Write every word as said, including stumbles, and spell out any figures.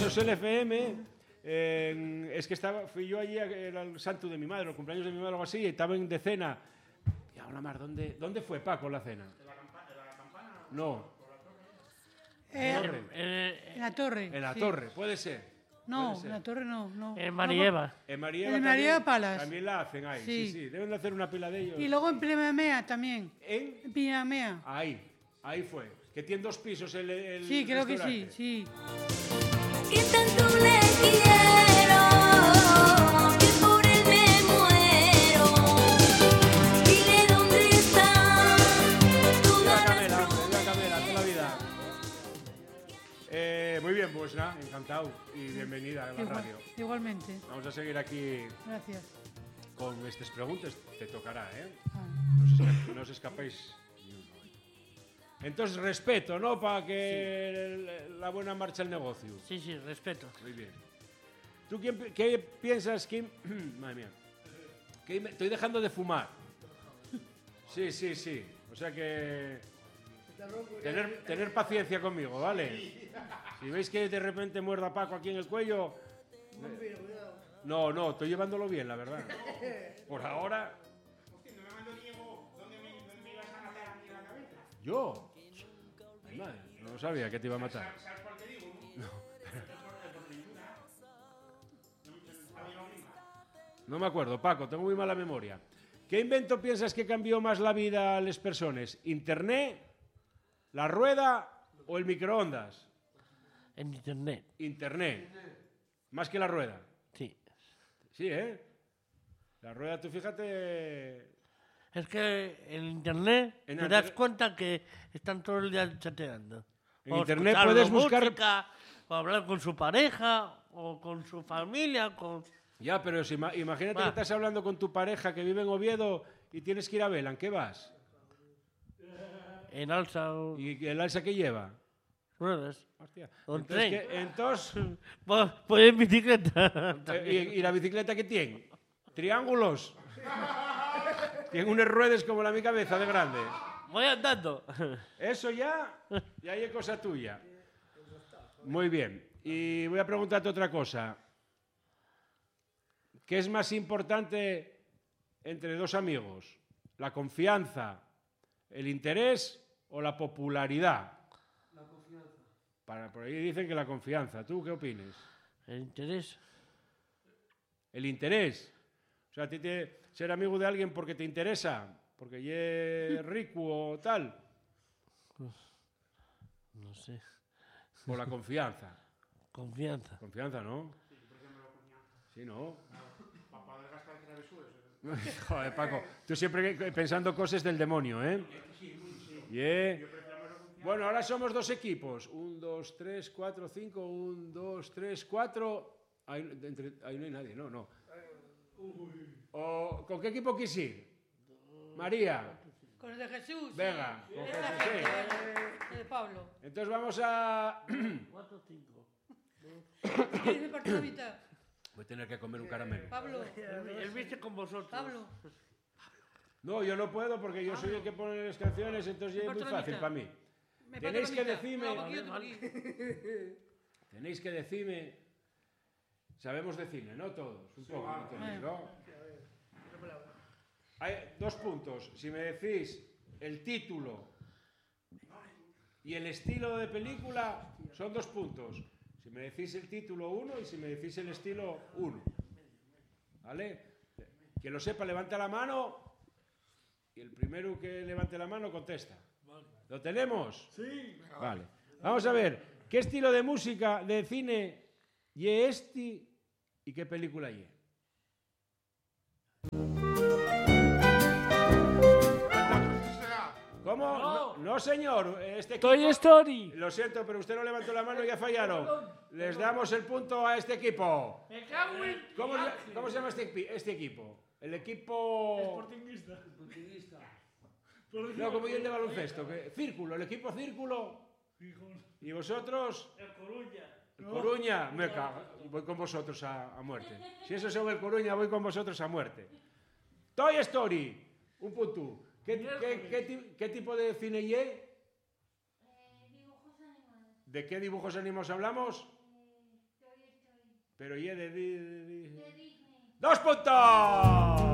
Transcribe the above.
Sosel F M. Eh, es que estaba, fui yo allí, era el santo de mi madre, los cumpleaños de mi madre o algo así, y estaba en de cena. Y ahora más, ¿dónde, ¿dónde fue Paco la cena? ¿En la, campa ¿en la campana? No. Eh, ¿Torre? eh, en la torre. En la sí. torre, puede ser. No, puede ser. en la torre no. no. En Marieva. En Marieva, En también, Marieva Palas. También la hacen ahí, sí. sí, sí. Deben de hacer una pila de ellos. Y luego en Pinamea también. ¿En? En Pinamea. Ahí, ahí fue. Que tiene dos pisos el, el Sí, creo que sí, restaurante. sí. Que tanto le quiero, que por él me muero. Dile dónde está Viva toda Camela, la viva Camela, toda la vida. Eh, muy bien, pues nada, encantado y bienvenida a la Igual- radio. igualmente. Vamos a seguir aquí Gracias. con estas preguntas. Te tocará, ¿eh? Ah. No os, esca- no os escapéis ni uno. Entonces, respeto, ¿no? Para que el- la buena marcha el negocio. Sí, sí, respeto. Muy bien. ¿Tú quién pi- qué piensas, Kim? Madre mía. Que me- estoy dejando de fumar. Sí, sí, sí. O sea que... Tener, tener paciencia conmigo, ¿vale? Si veis que de repente muerda Paco aquí en el cuello... No, no, estoy llevándolo bien, la verdad. Por ahora... ¿Yo? Ay, madre, no sabía que te iba a matar. No me acuerdo, Paco, tengo muy mala memoria. ¿Qué invento piensas que cambió más la vida a las personas? ¿Internet, la rueda o el microondas? En internet. Internet. Más que la rueda. Sí. Sí, ¿eh? La rueda, tú fíjate... Es que en internet En te inter- das cuenta que están todo el día chateando. En O internet escuchando puedes buscar- música, o hablar con su pareja, o con su familia, con... Ya, pero si, ima- imagínate Va. que estás hablando con tu pareja que vive en Oviedo y tienes que ir a Vela, ¿en qué vas? En alza o ¿Y el alza que lleva? ruedas. Hostia. O Entonces, tren. ¿qué- entonces Pues, pues en bicicleta. eh, ¿y, y la bicicleta qué tiene? ¿Triángulos? Tiene unas ruedas como la mi cabeza de grande. Voy andando. Eso ya, ya es cosa tuya. Muy bien. Y voy a preguntarte otra cosa. ¿Qué es más importante entre dos amigos? ¿La confianza, el interés o la popularidad? La confianza. Para, por ahí dicen que la confianza. ¿Tú qué opinas? El interés. El interés. O sea, a ti te, ser amigo de alguien porque te interesa, porque es rico o tal, No sé. o la confianza. Confianza. Confianza, ¿no? Sí, ¿no? Joder, Paco, tú siempre pensando cosas del demonio, ¿eh? Yeah. Bueno, ahora somos dos equipos. Un, dos, tres, cuatro, cinco. Un, dos, tres, cuatro. Ahí, entre- ahí no hay nadie, no, no. O, ¿con qué equipo quieres ir? María. Con el de Jesús. sí. Venga, con Esta Jesús, gente, sí. El de Pablo. Entonces vamos a... Cuatro, cinco. ¿Quieres me partir la mitad? Voy a tener que comer un caramelo. Pablo. Él viste con vosotros. Pablo. No, yo no puedo porque yo soy el que pone las canciones, entonces ya es Me muy parto la fácil mitad. para mí. Me Tenéis parto la que mitad. decirme- No, aquí yo tengo aquí. Tenéis que decirme... Sabemos de cine, ¿no? Todos. Un poco, no todos, ¿no? Hay dos puntos. Si me decís el título y el estilo de película, son dos puntos. Si me decís el título, uno, y si me decís el estilo, uno. ¿Vale? Quien lo sepa, levanta la mano y el primero que levante la mano contesta. ¿Lo tenemos? Sí. Vale. Vamos a ver, ¿qué estilo de música, de cine, y este y qué película y? ¿Cómo? No, no, señor. Este equipo- Toy Story. Lo siento, pero usted no levantó la mano y ya fallaron. Les damos el punto a este equipo. Me cago en... ¿Cómo, se- cómo se llama este, equi- este equipo? El equipo... No, como yo el de baloncesto. Que... Círculo, el equipo Círculo. ¿Y vosotros? El Coruña. El Coruña. Me cago. Voy con vosotros a, a muerte. Si eso son el Coruña, voy con vosotros a muerte. Toy Story. Un punto. ¿Qué, qué, qué, ti- qué tipo de cine y? Eh, dibujos animados. ¿De qué dibujos animados hablamos? Eh, Pero y de, di- de di- ¡Dos puntos!